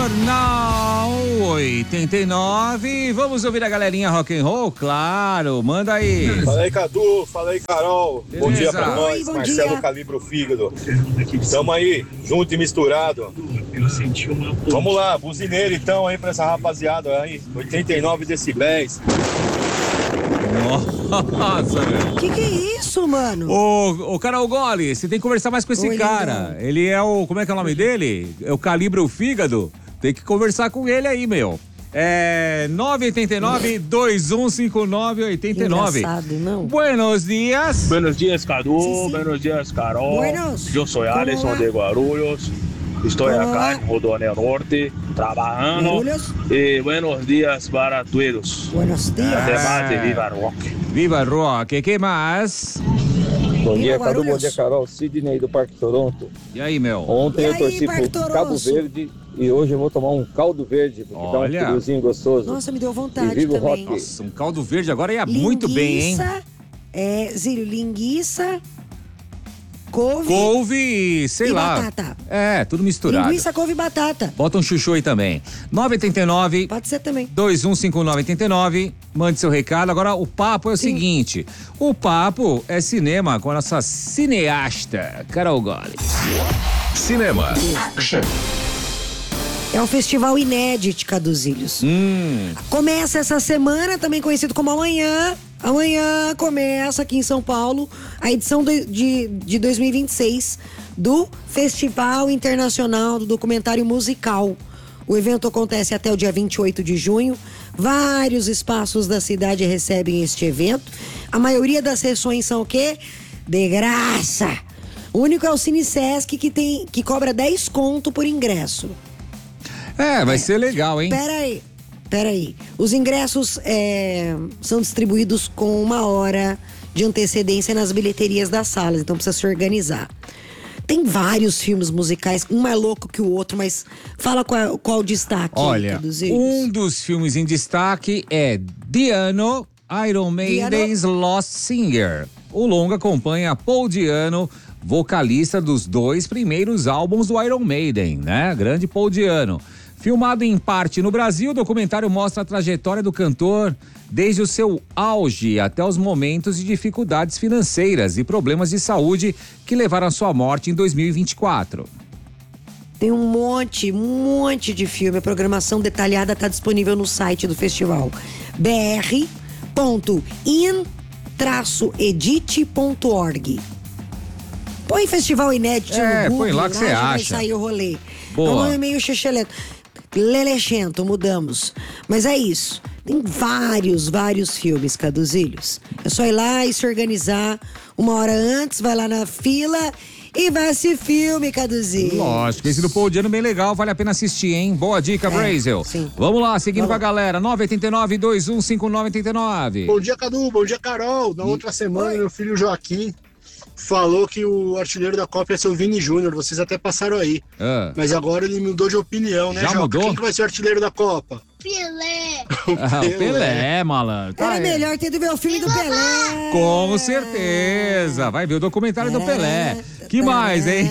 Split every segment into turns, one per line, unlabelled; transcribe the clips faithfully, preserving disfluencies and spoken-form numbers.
Jornal oitenta e nove. Vamos ouvir a galerinha rock and roll? Claro, manda aí.
Fala aí, Cadu. Fala aí, Carol.
Beleza.
Bom dia pra nós.
Oi, bom
Marcelo
dia.
Calibro Fígado. Tamo aí, junto e misturado. Vamos lá, buzineiro então aí pra essa rapaziada aí. oitenta e nove decibéis.
Nossa, velho.
Que que é isso, mano?
Ô, ô Carol Goli, você tem que conversar mais com esse
Oi,
cara.
lindão.
Ele é o. Como é que é o nome dele? É o Calibre o Fígado. Tem que conversar com ele aí, meu. É nove oito nove, dois um cinco nove, oito nove.
Engraçado, não?
Buenos dias.
Buenos días, Cadu.
Sí, sí.
Buenos días, Carol.
Buenos.
Yo soy
¿Cómo
Alisson
va?
de Guarulhos. Estoy
¿Cómo
acá
va?
en Rodoanel Norte trabajando.
Guarulhos.
Y buenos días para todos.
Buenos dias.
Además de Viva Rock.
Viva Rock. Que mais?
Bom
Viva
dia, Cadu.
Guarulhos.
Bom dia, Carol. Sidney do Parque Toronto.
E aí, meu?
Ontem
E
eu
aí,
torci
Parque
pro
Toronto?
Cabo Verde e hoje eu vou tomar um caldo verde, porque
Olha.
dá um friozinho gostoso.
Nossa, me deu vontade
E viva o
também.
rock.
Nossa, um caldo verde agora ia muito bem, hein?
Linguiça, é, Zílio, linguiça, couve,
Couve, sei
E
lá.
batata.
É, tudo misturado.
linguiça, couve e batata.
Bota um chuchu aí também. nove oito nove,
Pode ser também.
dois um cinco nove oito nove. Mande seu recado. Agora, o papo é o
Sim.
seguinte. O papo é cinema com a nossa cineasta, Carol Goli.
Cinema.
É um festival inédito, Caduzilhos.
Hum,
Começa essa semana, também conhecido como amanhã. Amanhã começa aqui em São Paulo a edição de, de, de dois mil e vinte e seis do Festival Internacional do Documentário Musical. O evento acontece até o dia vinte e oito de junho. Vários espaços da cidade recebem este evento. A maioria das sessões são o quê? De graça. O único é o Cine Sesc que, tem, que cobra dez conto por ingresso.
é, vai ser legal, hein?
Pera aí, pera aí. Os ingressos é, são distribuídos com uma hora de antecedência nas bilheterias das salas, então precisa se organizar. Tem vários filmes musicais, um mais louco que o outro, mas fala qual, qual o destaque.
Olha,
Caduzilhos.
um dos filmes em destaque é Diano, Iron Maiden's Lost Singer. O longa acompanha Paul Diano, vocalista dos dois primeiros álbuns do Iron Maiden, né? Grande Paul Diano. Filmado em parte no Brasil, o documentário mostra a trajetória do cantor desde o seu auge até os momentos de dificuldades financeiras e problemas de saúde que levaram à sua morte em dois mil e vinte e quatro.
Tem um monte, um monte de filme. A programação detalhada está disponível no site do festival. b r ponto in traço edit ponto org. Põe festival inédito
É,
no Google,
põe lá que
né?
você
Já vai
acha.
sair o rolê.
Boa.
É um nome meio xixelento. Lelechento, mudamos. Mas é isso. Tem vários, vários filmes, Caduzilhos. É só ir lá e se organizar uma hora antes, vai lá na fila e vai assistir filme, Caduzilhos.
Lógico, esse do Paul Diano bem legal, vale a pena assistir, hein? Boa dica,
É,
Brazel.
sim.
Vamos lá, seguindo
Vamos
com a galera, nove oito nove, dois um cinco nove oito nove.
Bom dia, Cadu. Bom dia, Carol. Na outra semana,
Oi.
meu filho Joaquim falou que o artilheiro da Copa ia ser o Vini Júnior. Vocês até passaram aí.
Ah,
Mas agora ele mudou de opinião, né,
Já
Joca?
mudou?
Quem que vai ser o artilheiro da Copa?
Pelé.
ah, o Pelé, malandro. Tá
Era
aí.
melhor ter ido ver o filme do Pelé.
Com certeza, vai ver o documentário do Pelé. Que mais, hein?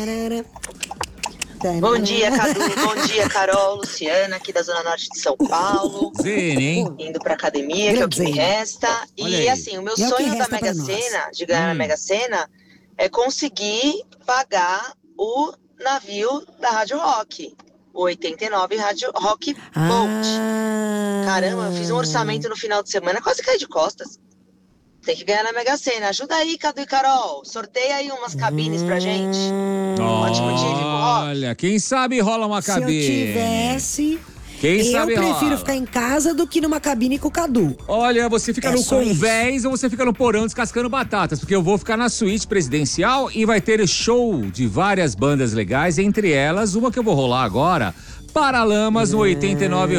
Bom dia, Cadu. Bom dia, Carol, Luciana, aqui da Zona Norte de São Paulo.
Zene, hein?
Indo pra academia, que é o que me
Grande.
resta.
Olha
E
aí.
assim, o meu
E é o que
sonho da
resta
Mega
pra nós.
Sena, de ganhar
Hum.
na Mega Sena, é conseguir pagar o navio da Rádio Rock. O oitenta e nove Rádio Rock Boat.
Ah.
Caramba, eu fiz um orçamento no final de semana, quase caí de costas. Tem que ganhar na Mega Sena. Ajuda aí, Cadu e Carol. Sorteia aí umas cabines pra gente. Ótimo dia, Vivo Rock.
Olha, quem sabe rola uma
Se eu
cabine.
tivesse,
Quem
eu
sabe
prefiro
rola.
ficar em casa do que numa cabine com o Cadu.
Olha, você fica
É
no
só
convés ou você fica no porão descascando batatas, porque eu vou ficar na suíte presidencial e vai ter show de várias bandas legais, entre elas uma que eu vou rolar agora, Paralamas no oitenta e nove